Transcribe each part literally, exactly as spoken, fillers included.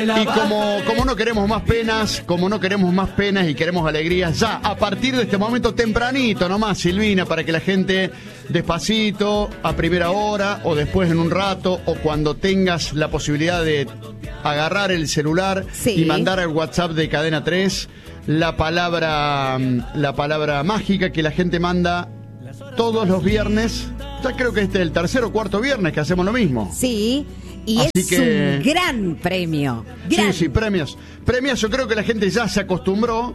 Y como, como no queremos más penas, como no queremos más penas y queremos alegrías, ya a partir de este momento tempranito nomás, Silvina, para que la gente despacito, a primera hora, o después en un rato, o cuando tengas la posibilidad de agarrar el celular sí. y mandar al WhatsApp de Cadena tres la palabra, la palabra mágica que la gente manda todos los viernes. Ya creo que este es el tercer o cuarto viernes que hacemos lo mismo. Sí. Y Así es que... un gran premio. Gran. Sí, sí, premios. Premios, yo creo que la gente ya se acostumbró.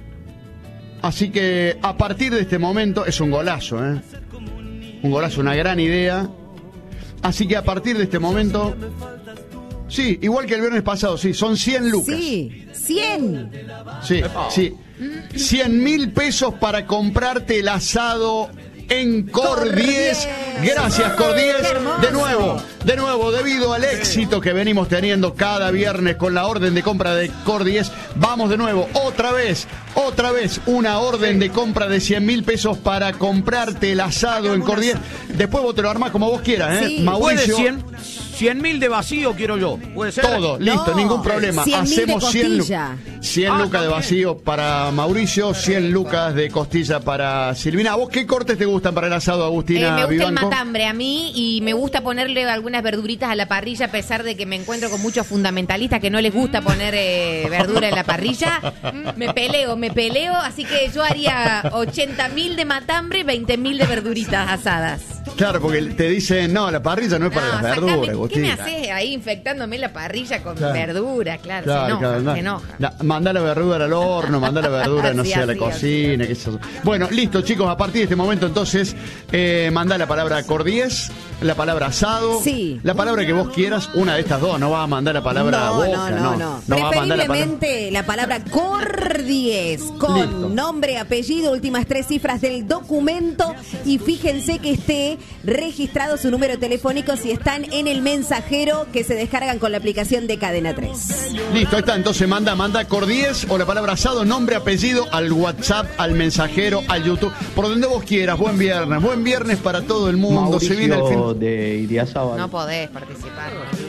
Así que a partir de este momento es un golazo, ¿eh? Un golazo, una gran idea. Así que a partir de este momento... Sí, igual que el viernes pasado, sí, son cien lucas. Sí, cien. Sí, sí. cien mil pesos para comprarte el asado en Cordies. Gracias, Cordies. De nuevo, de nuevo, debido al éxito que venimos teniendo cada viernes con la orden de compra de Cordies, vamos de nuevo, otra vez, otra vez, una orden de compra de cien mil pesos para comprarte el asado en Cordies. Después vos te lo armás como vos quieras, ¿eh? Sí. Mauricio. cien mil de vacío quiero yo. ¿Puede ser? Todo, listo, No, ningún problema. cien mil Hacemos de cien, lu- costilla. cien Ah, lucas de también. vacío para Mauricio, cien lucas de costilla para Silvina. ¿A vos qué cortes te gustan para el asado, Eh, Agustina me gusta Vivanco? el matambre a mí y me gusta ponerle algunas verduritas a la parrilla, a pesar de que me encuentro con muchos fundamentalistas que no les gusta poner eh, verdura en la parrilla. Me peleo, me peleo, así que yo haría ochenta mil de matambre y veinte mil de verduritas asadas. Claro, porque te dicen, no, la parrilla no es para No, las sacame, verduras, ¿qué Agustina. me haces ahí infectándome la parrilla con Claro. verdura? Claro, Claro, se enoja, claro, no. se enoja. Na- Mandá la verdura al horno, mandá la verdura, no Sí, sé, a la así, cocina. Qué sé yo. Bueno, listo, chicos, a partir de este momento, entonces, eh, mandá la palabra cordies, la palabra asado, Sí. la palabra que vos quieras, una de estas dos, no vas a mandar la palabra no, boca, no, no, no. no vas a mandar la palabra. Preferiblemente la palabra Cordies con Listo. nombre, apellido, últimas tres cifras del documento y fíjense que esté registrado su número telefónico si están en el mensajero que se descargan con la aplicación de Cadena tres. Listo, ahí está, entonces manda, manda cordies o la palabra asado, nombre, apellido, al WhatsApp, al mensajero, al YouTube, por donde vos quieras. Buen viernes, buen viernes para todo el mundo. Se viene el fin. de Idiazábal. No podés participar.